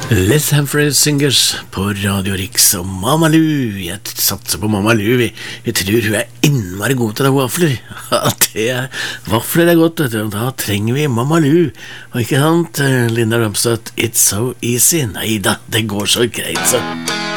Les Humphrey Singers på Radio Rix og Mama Lou. Jeg satser på Mama Lou. Jeg tror hun innmari god til å lage vafler. Ja, vafler godt, vet du. Da trenger vi Mama Lou. Og ikke sant, Linda Ronstadt, it's so easy. Neida, det går så greit så.